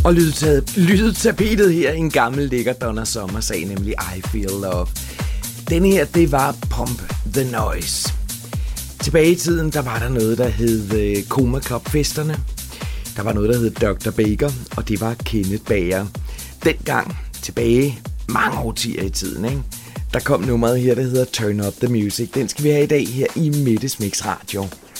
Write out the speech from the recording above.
Og lyttede tapetet her i en gammel lækker Donna Summer-sag, nemlig I Feel Love. Den her, det var Pump the Noise. Tilbage i tiden, der var der noget, der hed Coma Club-festerne. Der var noget, der hed Dr. Baker, og det var Kenneth Bager. Dengang, tilbage mange årtier i tiden, ikke? Der kom nummeret her, der hedder Turn Up the Music. Den skal vi have i dag her i Mettes Mix Radio.